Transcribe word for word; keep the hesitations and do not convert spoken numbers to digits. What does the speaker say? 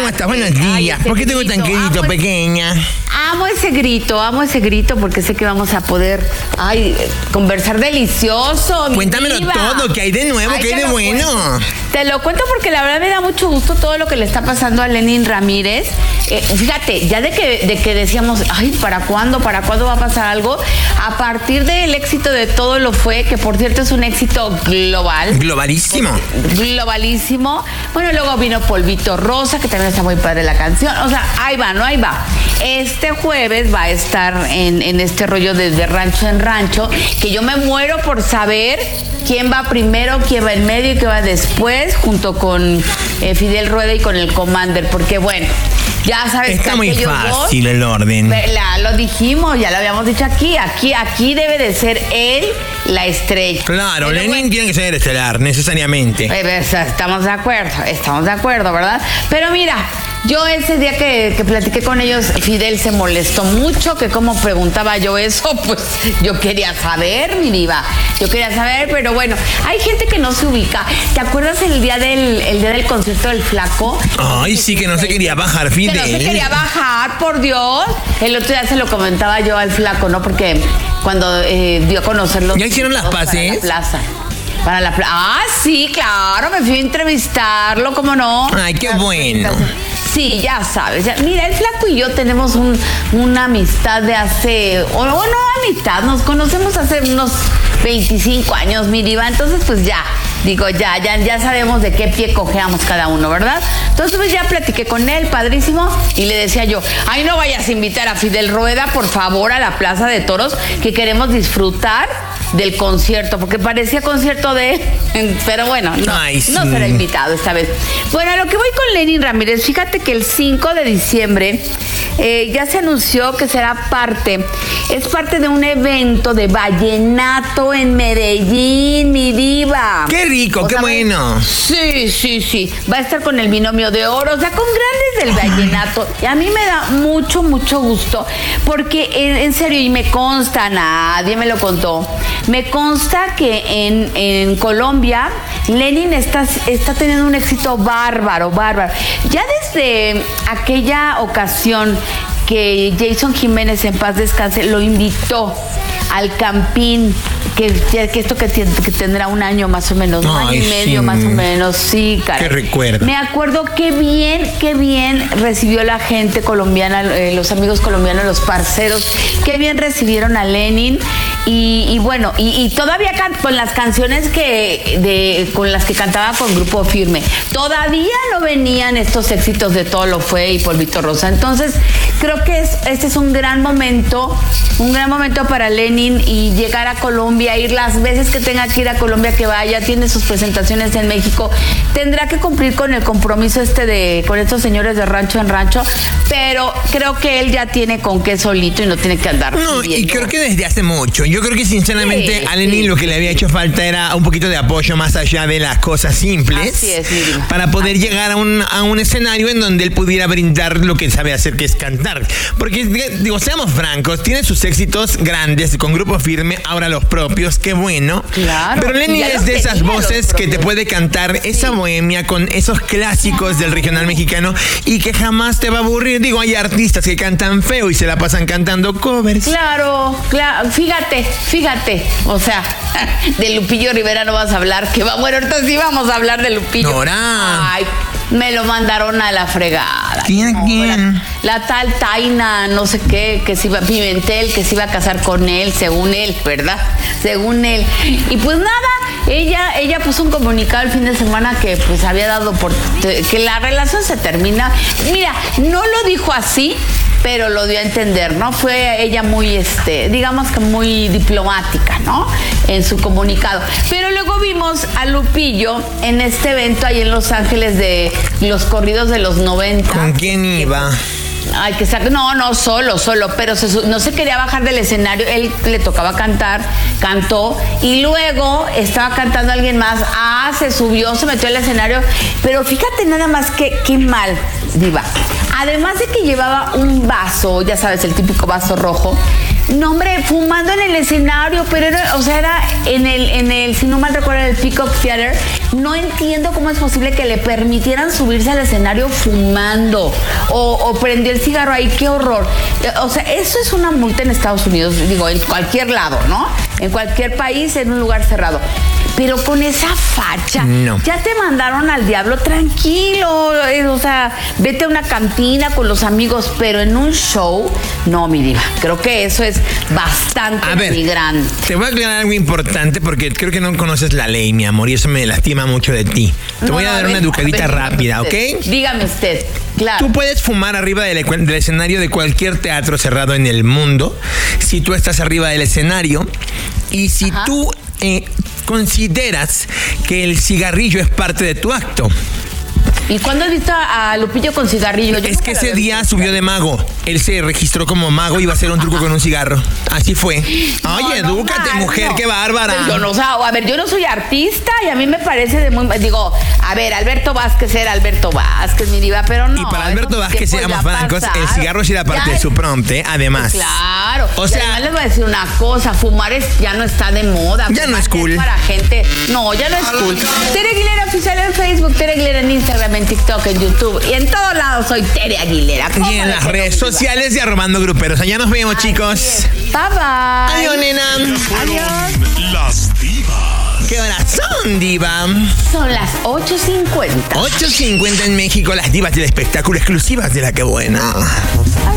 ¿cómo estás? Buenos días. Ay, ¿Por qué tengo tan querido, amo, pequeña? Amo ese grito, amo ese grito porque sé que vamos a poder, ay, conversar delicioso. Mi Cuéntamelo diva. todo, ¿qué hay de nuevo? Ay, ¿Qué hay te de lo bueno? cuento. Te lo cuento porque la verdad me da mucho gusto todo lo que le está pasando a Lenin Ramírez. Eh, fíjate, ya de que, de que decíamos, ay, ¿para cuándo? ¿Para cuándo va a pasar algo? A partir del éxito de Todo Lo Fue, que por cierto es un éxito global. Globalísimo. Globalísimo. Bueno, luego vino Polvito Rosa, que también está muy padre la canción. O sea, ahí va, ¿no? Ahí va. Este jueves va a estar en, en este rollo de, de rancho en rancho, que yo me muero por saber quién va primero, quién va en medio y quién va después, junto con eh, Fidel Rueda y con el Commander, porque bueno, ya sabes Está que muy aquellos fácil dos, el orden. la, lo dijimos, ya lo habíamos dicho aquí, aquí, aquí debe de ser él la estrella. Claro, Pero Lenin bueno, tiene que ser estelar, necesariamente. eh, estamos de acuerdo, estamos de acuerdo, ¿verdad? Pero mira, yo ese día que, que platiqué con ellos, Fidel se molestó mucho, que como preguntaba yo eso, pues yo quería saber, mi diva, yo quería saber, pero bueno, hay gente que no se ubica. ¿Te acuerdas el día del, el día del concierto del Flaco? Ay, sí, que no se quería bajar, Que Fidel. no se quería bajar, por Dios. El otro día se lo comentaba yo al Flaco, ¿no? Porque cuando eh, dio a conocer los ¿Ya hicieron las resultados paces? para la plaza. Para la plaza. Ah, sí, claro, me fui a entrevistarlo, ¿cómo no? Ay, qué bueno. Sí, ya sabes. Ya, mira, el Flaco y yo tenemos un, una amistad de hace, o no, no amistad, nos conocemos hace unos veinticinco años, mi diva. Entonces, pues ya, digo, ya, ya, ya sabemos de qué pie cojeamos cada uno, ¿verdad? Entonces, pues ya platiqué con él, padrísimo, y le decía yo, ay, no vayas a invitar a Fidel Rueda, por favor, a la Plaza de Toros, que queremos disfrutar del concierto, porque parecía concierto de él, pero bueno, no, Ay, sí. no será invitado esta vez. Bueno, a lo que voy con Lenin Ramírez, fíjate que el cinco de diciembre eh, ya se anunció que será parte, es parte de un evento de vallenato en Medellín, mi diva. Qué rico, O qué sea, bueno. Sí, sí, sí. Va a estar con el binomio de oro, o sea, con grandes del vallenato. Y a mí me da mucho, mucho gusto, porque en, en serio, y me consta, nadie me lo contó, me consta que en, en Colombia Lenin está, está teniendo un éxito bárbaro, bárbaro. Ya desde aquella ocasión que Jason Jiménez, en paz descanse, lo invitó al Campín, que, que esto que, que tendrá un año más o menos, un Ay, año y medio sí. más o menos, sí, cara. Qué recuerdo. Me acuerdo qué bien, qué bien recibió la gente colombiana, eh, los amigos colombianos, los parceros, qué bien recibieron a Lenin. Y, y bueno, y, y todavía can, con las canciones que de, con las que cantaba con Grupo Firme, todavía no venían estos éxitos de Todo Lo Fue y Polvito Rosa. Entonces, creo que es, este es un gran momento, un gran momento para Lenin, y llegar a Colombia, ir las veces que tenga que ir a Colombia, que vaya, tiene sus presentaciones en México, tendrá que cumplir con el compromiso este de, con estos señores de rancho en rancho, pero creo que él ya tiene con qué solito y no tiene que andar No, pidiendo. y creo que desde hace mucho. Yo creo que sinceramente Sí, a Lenin sí. lo que le había hecho falta era un poquito de apoyo más allá de las cosas simples. Así es, mi vida. Para poder Así llegar a un, a un escenario en donde él pudiera brindar lo que sabe hacer, que es cantar. Porque, digo, seamos francos, tiene sus éxitos grandes con Grupo Firme, ahora los propios, qué bueno. Claro. Pero Y Lenin ya es los de esas tenía, voces los que te propios. puede cantar esa bohemia con esos clásicos del regional mexicano y que jamás te va a aburrir. Digo, hay artistas que cantan feo y se la pasan cantando covers. Claro, claro, fíjate, fíjate, o sea, de Lupillo Rivera no vas a hablar, que va, bueno, ahorita sí vamos a hablar de Lupillo. Nora. Ay, me lo mandaron a la fregada. ¿Quién, No, quién? La, la tal Taina, no sé qué, que se iba, Pimentel, que se iba a casar con él, según él, ¿verdad? Según él. Y pues nada, ella, ella puso un comunicado el fin de semana que pues había dado por, que la relación se termina. Mira, no lo dijo así, pero lo dio a entender, ¿no? Fue ella muy, este, digamos que muy diplomática, ¿no? En su comunicado. Pero luego vimos a Lupillo en este evento ahí en Los Ángeles de los corridos de los noventa. ¿Con quién iba? Ay, que sac- no, no, solo, solo, pero se su- no se quería bajar del escenario, él le tocaba cantar, cantó, y luego estaba cantando alguien más, ah, se subió, se metió al escenario, pero fíjate nada más que, qué mal, diva. Además de que llevaba un vaso, ya sabes, el típico vaso rojo, No, hombre, fumando en el escenario, pero era, o sea, era en el, en el, si no mal recuerdo, en el Peacock Theater. No entiendo cómo es posible que le permitieran subirse al escenario fumando o, o prendió el cigarro ahí, qué horror. O sea, eso es una multa en Estados Unidos, digo, en cualquier lado, ¿no? En cualquier país, en un lugar cerrado. Pero con esa facha, no. Ya te mandaron al diablo, tranquilo, eh, o sea, vete a una cantina con los amigos, pero en un show, no, mi diva, creo que eso es bastante grande. Te voy a aclarar algo importante porque creo que no conoces la ley, mi amor, y eso me lastima mucho de ti. Te no, voy a dar a ver, una educadita a ver, rápida, usted, ¿ok? Dígame usted, claro. Tú puedes fumar arriba del, del escenario de cualquier teatro cerrado en el mundo, si tú estás arriba del escenario, y si Ajá. tú... Eh, consideras que el cigarrillo es parte de tu acto. ¿Y cuándo has visto a Lupillo con cigarrillo? Yo es que ese día visto. Subió de mago. Él se registró como mago y iba a hacer un truco con un cigarro. Así fue. No, Oye, no, edúcate, no, mujer, no. Qué bárbara. Pero yo no, o sea, a ver, yo no soy artista y a mí me parece de muy... Digo, a ver, Alberto Vázquez era Alberto Vázquez, mi diva, pero no. Y para Alberto Vázquez, seamos francos, el cigarro sí era parte ya de su prompt, ¿eh? Además. Claro. O sea, además les voy a decir una cosa, fumar es, ya no está de moda. Ya no es cool. Es para gente... No, ya no es cool. Tere Aguilera Oficial en Facebook, Tere Aguilera en Instagram, en TikTok, en YouTube y en todos lados soy Tere Aguilera. Y en las redes sociales de Arrobando Gruperos. Allá nos vemos, Así chicos. Es. Bye bye. Adiós, nena. Adiós. Las divas. ¿Qué horas son, diva? Son las ocho cincuenta. ocho cincuenta en México, las divas del espectáculo exclusivas de La Que Buena.